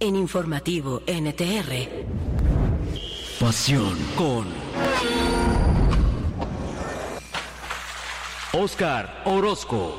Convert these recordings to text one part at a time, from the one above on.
En Informativo NTR. Pasión con Óscar Orozco.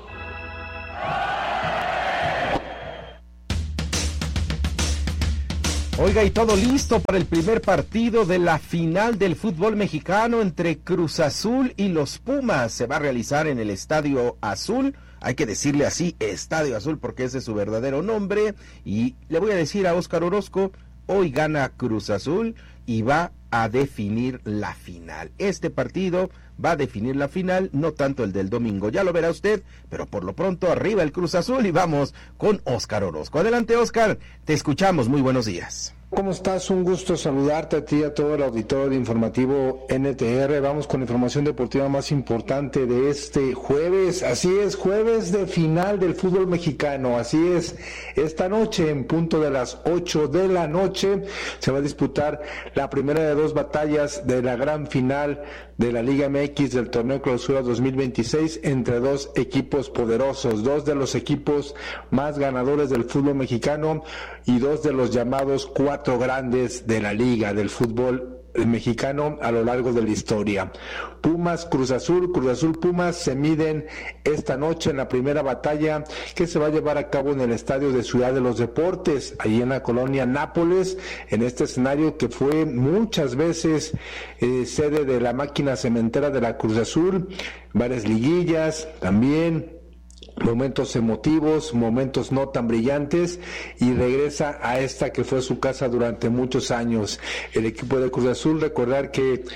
Oiga, y todo listo para el primer partido de la final del fútbol mexicano entre Cruz Azul y los Pumas. Se va a realizar en el Estadio Azul. Hay que decirle así, Estadio Azul, porque ese es su verdadero nombre. Y le voy a decir a Óscar Orozco, hoy gana Cruz Azul y va a definir la final. Este partido va a definir la final, no tanto el del domingo, ya lo verá usted, pero por lo pronto arriba el Cruz Azul y vamos con Óscar Orozco. Adelante, Óscar, te escuchamos, muy buenos días. ¿Cómo estás? Un gusto saludarte a ti y a todo el auditorio de Informativo NTR. Vamos con la información deportiva más importante de este jueves. Así es, jueves de final del fútbol mexicano. Así es, esta noche en punto de las 8 de la noche se va a disputar la primera de dos batallas de la gran final de la Liga MX del Torneo Clausura 2026 entre dos equipos poderosos, dos de los equipos más ganadores del fútbol mexicano y dos de los llamados cuatro grandes de la Liga del fútbol mexicano a lo largo de la historia. Pumas, Cruz Azul, Pumas se miden esta noche en la primera batalla que se va a llevar a cabo en el Estadio de Ciudad de los Deportes, ahí en la colonia Nápoles, en este escenario que fue muchas veces sede de la máquina cementera de la Cruz Azul, varias liguillas también, momentos emotivos, momentos no tan brillantes, y regresa a esta que fue su casa durante muchos años. El equipo de Cruz Azul, recordar que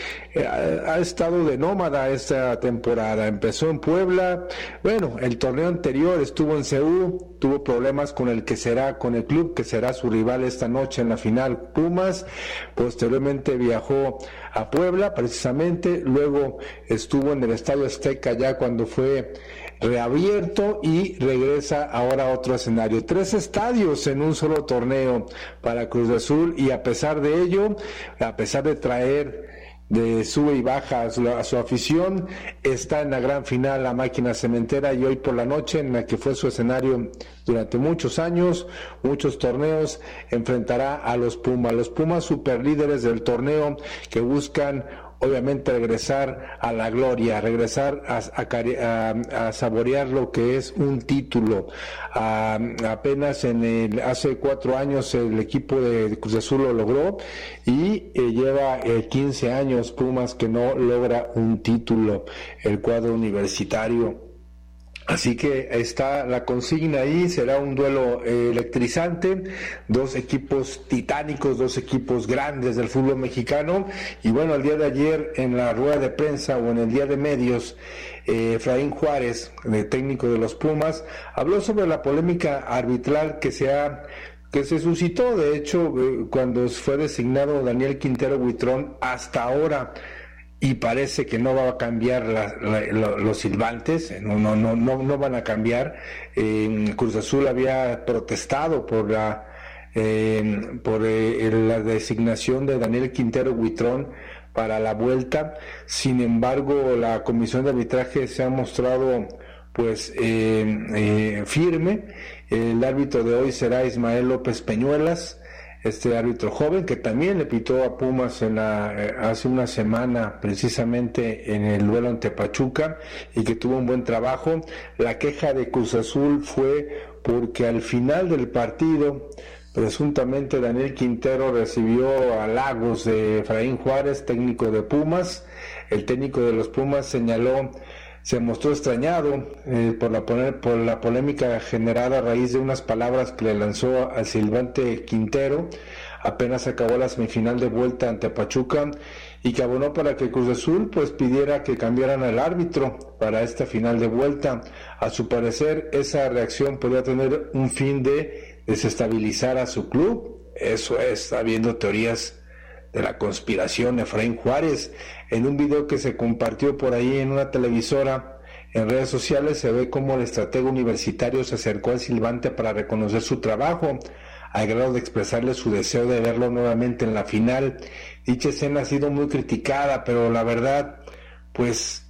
ha estado de nómada esta temporada. Empezó en Puebla, bueno, el torneo anterior estuvo en Seúl, tuvo problemas con el club que será su rival esta noche en la final, Pumas. Posteriormente viajó a Puebla precisamente, luego estuvo en el Estadio Azteca ya cuando fue reabierto y regresa ahora a otro escenario. 3 estadios en un solo torneo para Cruz Azul, y a pesar de ello, a pesar de traer de sube y baja a su afición, está en la gran final la máquina cementera, y hoy por la noche, en la que fue su escenario durante muchos años, muchos torneos, enfrentará a los Pumas superlíderes del torneo, que buscan obviamente regresar a la gloria, regresar a saborear lo que es un título. Apenas hace 4 años el equipo de Cruz Azul lo logró, y lleva 15 años Pumas que no logra un título, el cuadro universitario. Así que está la consigna ahí, será un duelo electrizante, dos equipos titánicos, dos equipos grandes del fútbol mexicano. Y bueno, el día de ayer en la rueda de prensa o en el día de medios, Efraín Juárez, el técnico de los Pumas, habló sobre la polémica arbitral que se suscitó. De hecho, cuando fue designado Daniel Quintero Buitrón, hasta ahora, y parece que no va a cambiar los silbantes, no van a cambiar. Cruz Azul había protestado por la designación de Daniel Quintero Buitrón para la vuelta. Sin embargo, la comisión de arbitraje se ha mostrado pues firme. El árbitro de hoy será Ismael López Peñuelas, este árbitro joven que también le pitó a Pumas hace una semana, precisamente en el duelo ante Pachuca, y que tuvo un buen trabajo. La queja de Cruz Azul fue porque al final del partido, presuntamente Daniel Quintero recibió halagos de Efraín Juárez, técnico de Pumas. El técnico de los Pumas se mostró extrañado por la polémica generada a raíz de unas palabras que le lanzó al silbante Quintero. Apenas acabó la semifinal de vuelta ante Pachuca, y que abonó para que Cruz Azul pues pidiera que cambiaran al árbitro para esta final de vuelta. A su parecer, esa reacción podría tener un fin de desestabilizar a su club. Eso es, habiendo teorías de la conspiración. Efraín Juárez, en un video que se compartió por ahí en una televisora en redes sociales, se ve cómo el estratega universitario se acercó al silbante para reconocer su trabajo, al grado de expresarle su deseo de verlo nuevamente en la final. Dicha escena ha sido muy criticada, pero la verdad, pues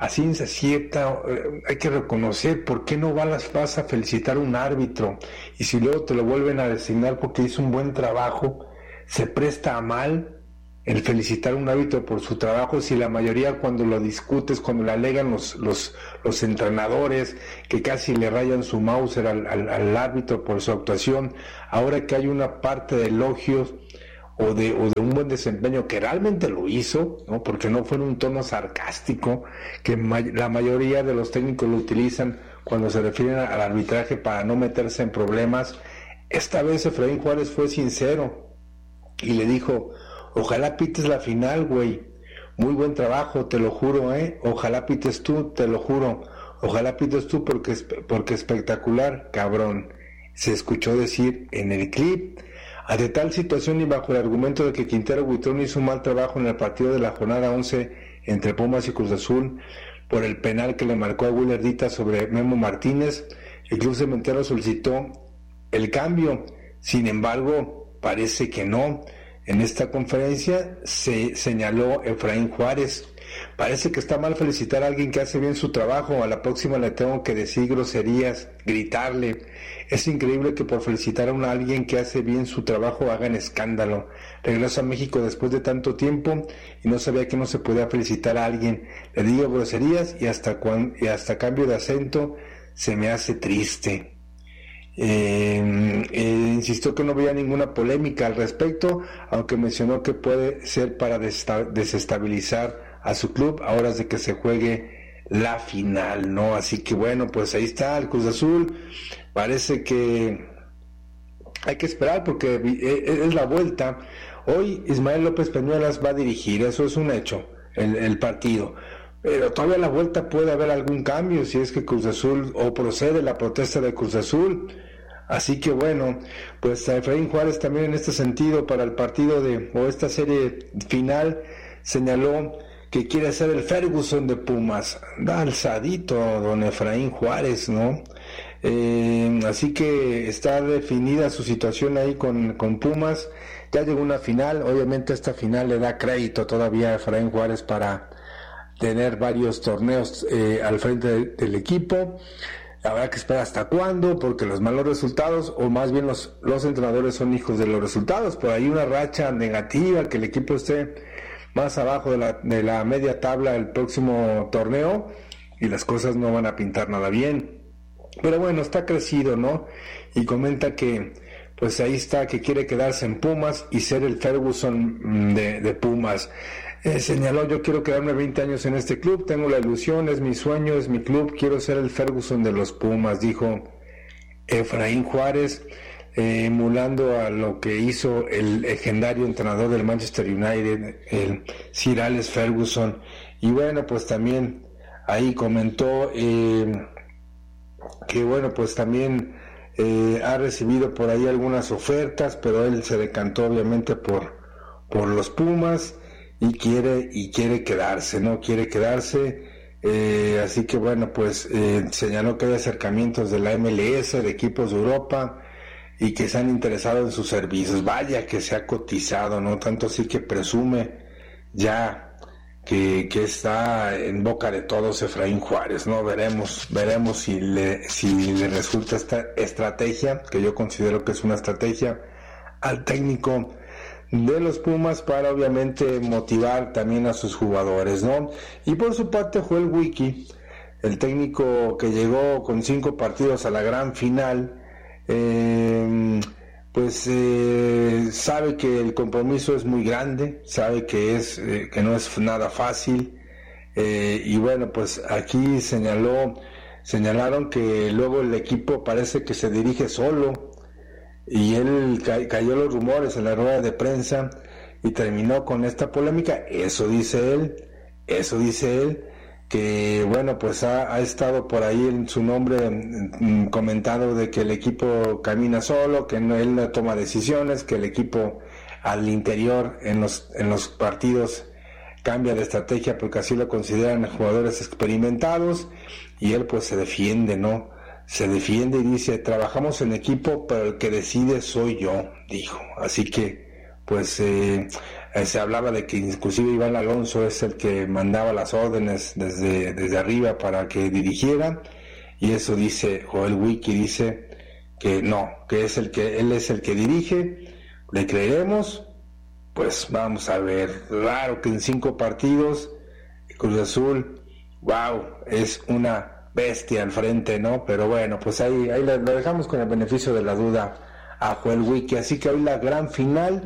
a ciencia cierta, hay que reconocer por qué no vas a felicitar a un árbitro, y si luego te lo vuelven a designar porque hizo un buen trabajo, se presta a mal el felicitar a un árbitro por su trabajo, si la mayoría cuando lo discutes, cuando le alegan los entrenadores que casi le rayan su Mauser al árbitro por su actuación, ahora que hay una parte de elogios o de un buen desempeño que realmente lo hizo, ¿no? Porque no fue en un tono sarcástico que la mayoría de los técnicos lo utilizan cuando se refieren al arbitraje para no meterse en problemas. Esta vez Efraín Juárez fue sincero y le dijo: ojalá pites la final, güey, muy buen trabajo, te lo juro, ojalá pites tú, te lo juro, ojalá pites tú porque espectacular, cabrón, se escuchó decir en el clip. Ante tal situación y bajo el argumento de que Quintero Buitrón hizo un mal trabajo en el partido de la jornada 11 entre Pumas y Cruz Azul por el penal que le marcó a Will Erdita sobre Memo Martínez, el Club Cementero solicitó el cambio. Sin embargo, parece que no. En esta conferencia se señaló Efraín Juárez: parece que está mal felicitar a alguien que hace bien su trabajo, a la próxima le tengo que decir groserías, gritarle. Es increíble que por felicitar a alguien que hace bien su trabajo hagan escándalo. Regreso a México después de tanto tiempo y no sabía que no se podía felicitar a alguien. Le digo groserías y hasta cambio de acento se me hace triste. Insistió que no veía ninguna polémica al respecto, aunque mencionó que puede ser para desestabilizar a su club a horas de que se juegue la final, ¿no? Así que bueno, pues ahí está el Cruz Azul. Parece que hay que esperar porque es la vuelta. Hoy Ismael López Peñuelas va a dirigir, eso es un hecho, el partido. Pero todavía la vuelta puede haber algún cambio si es que Cruz Azul, o procede la protesta de Cruz Azul. Así que bueno, pues a Efraín Juárez también en este sentido para el partido o esta serie final señaló que quiere ser el Ferguson de Pumas. Da alzadito don Efraín Juárez, ¿no? Así que está definida su situación ahí con Pumas. Ya llegó una final, obviamente esta final le da crédito todavía a Efraín Juárez para tener varios torneos al frente del equipo. Habrá que esperar hasta cuándo, porque los malos resultados, o más bien los entrenadores son hijos de los resultados. Por ahí una racha negativa, que el equipo esté más abajo de la media tabla el próximo torneo y las cosas no van a pintar nada bien. Pero bueno, está crecido, ¿no? Y comenta que pues ahí está, que quiere quedarse en Pumas y ser el Ferguson de Pumas. Señaló: yo quiero quedarme 20 años en este club, tengo la ilusión, es mi sueño, es mi club, quiero ser el Ferguson de los Pumas, dijo Efraín Juárez, emulando a lo que hizo el legendario entrenador del Manchester United, el Sir Alex Ferguson. Y bueno, pues también ahí comentó que bueno, pues también ha recibido por ahí algunas ofertas, pero él se decantó obviamente por los Pumas. Y quiere quedarse, ¿no? Quiere quedarse, así que bueno, pues señaló que hay acercamientos de la MLS, de equipos de Europa, y que se han interesado en sus servicios. Vaya que se ha cotizado, ¿no? Tanto así que presume ya que está en boca de todos Efraín Juárez, ¿no? Veremos si le resulta esta estrategia, que yo considero que es una estrategia, al técnico de los Pumas para obviamente motivar también a sus jugadores, ¿no? Y por su parte Joel Wiki, el técnico que llegó con 5 partidos a la gran final, sabe que el compromiso es muy grande, sabe que no es nada fácil, y bueno, pues aquí señalaron que luego el equipo parece que se dirige solo. Y él cayó los rumores en la rueda de prensa y terminó con esta polémica. Eso dice él, que bueno, pues ha estado por ahí en su nombre comentando de que el equipo camina solo, que él no toma decisiones, que el equipo al interior en los partidos cambia de estrategia porque así lo consideran jugadores experimentados, y él pues se defiende, ¿no? Se defiende y dice: trabajamos en equipo, pero el que decide soy yo, dijo. Así que pues Se hablaba de que inclusive Iván Alonso es el que mandaba las órdenes desde arriba para que dirigieran, y eso dice Joel Wiki, dice que no, que él es el que dirige. ¿Le creeremos? Pues vamos a ver. Claro que en 5 partidos Cruz Azul, wow, es una bestia al frente, ¿no? Pero bueno, pues ahí lo dejamos con el beneficio de la duda a Joel Wiki. Así que hoy la gran final,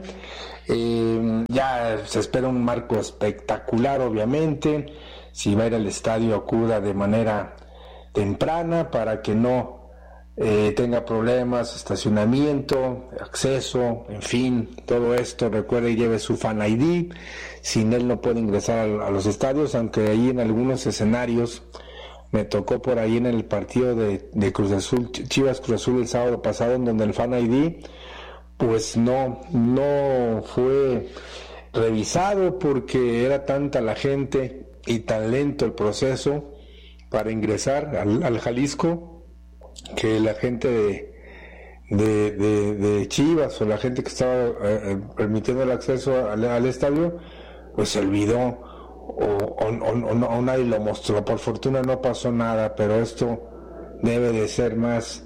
ya se espera un marco espectacular, obviamente. Si va a ir al estadio, acuda de manera temprana para que no tenga problemas, estacionamiento, acceso, en fin, todo esto. Recuerde, lleve su Fan ID. Sin él no puede ingresar a los estadios, aunque ahí en algunos escenarios me tocó por ahí en el partido de Cruz Azul, Chivas Cruz Azul el sábado pasado, en donde el Fan ID pues no fue revisado porque era tanta la gente y tan lento el proceso para ingresar al Jalisco, que la gente de Chivas o la gente que estaba permitiendo el acceso al estadio pues se olvidó o nadie lo mostró. Por fortuna no pasó nada, pero esto debe de ser más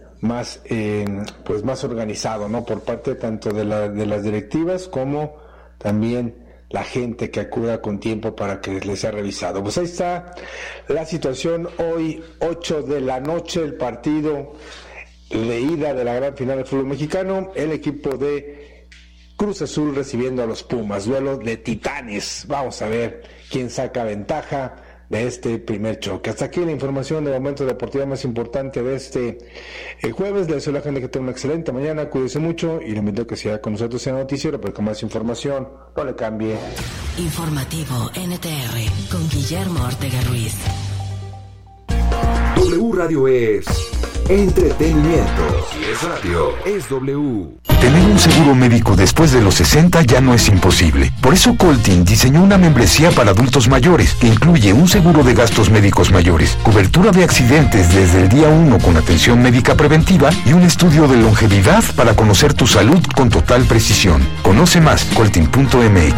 organizado, ¿no? Por parte tanto de las directivas como también la gente que acuda con tiempo para que les sea revisado. Pues ahí está la situación hoy, 8 de la noche, el partido de ida de la gran final del fútbol mexicano, el equipo de Cruz Azul recibiendo a los Pumas, duelo de titanes. Vamos a ver quién saca ventaja de este primer choque. Hasta aquí la información de momento deportiva más importante de este jueves. Le deseo a la gente que tenga una excelente mañana, cuídese mucho y le invito a que siga con nosotros en el noticiero, pero con más información, no le cambie. Informativo NTR con Guillermo Ortega Ruiz. W Radio es entretenimiento. Si es radio, es W. Tener un seguro médico después de los 60 ya no es imposible. Por eso Coltin diseñó una membresía para adultos mayores que incluye un seguro de gastos médicos mayores, cobertura de accidentes desde el día 1 con atención médica preventiva y un estudio de longevidad para conocer tu salud con total precisión. Conoce más, coltin.mx.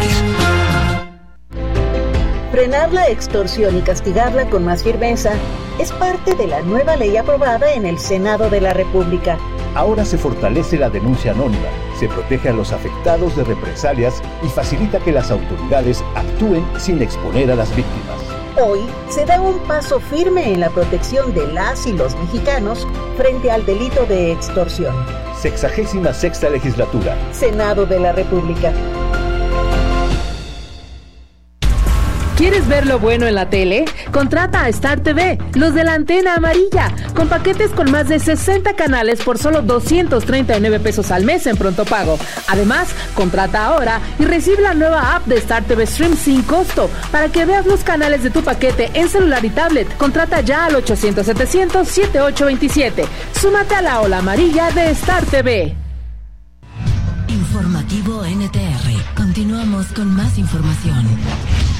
Frenar la extorsión y castigarla con más firmeza es parte de la nueva ley aprobada en el Senado de la República. Ahora se fortalece la denuncia anónima, se protege a los afectados de represalias y facilita que las autoridades actúen sin exponer a las víctimas. Hoy se da un paso firme en la protección de las y los mexicanos frente al delito de extorsión. 66ª legislatura. Senado de la República. ¿Quieres ver lo bueno en la tele? Contrata a Star TV, los de la antena amarilla, con paquetes con más de 60 canales por solo 239 pesos al mes en pronto pago. Además, contrata ahora y recibe la nueva app de Star TV Stream sin costo para que veas los canales de tu paquete en celular y tablet. Contrata ya al 800-700-7827. Súmate a la ola amarilla de Star TV. Informativo NTR. Continuamos con más información.